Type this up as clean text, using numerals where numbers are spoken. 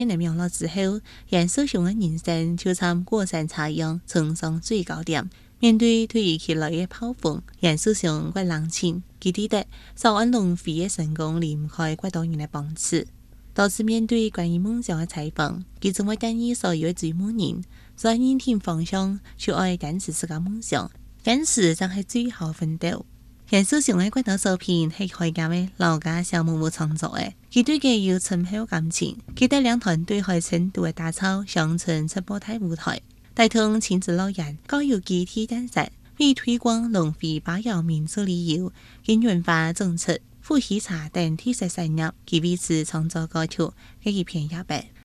年苗落之後，顏秀雄嘅人生就像過山車一樣衝上最高點。面對突如其來嘅炮風，顏秀雄嘅冷靜，佢記得邵安龍飛嘅成功離唔開幾多人嘅幫持。多次面對關於夢想嘅採訪，佢總會建議所有嘅追夢人，在認定方向就愛堅持自家夢想，堅持就係最好奮鬥。顏秀雄嘅幾多作品係開家嘅老家小木木創作嘅，佢對佢有深厚感情。佢帶領團隊喺成都嘅大草鄉村出播大舞台，帶動親子樂園教育集體建設，為推廣農非巴瑤民族旅遊、因文化種植、富喜茶等特色產業，佢為此創作歌曲嘅一片一白。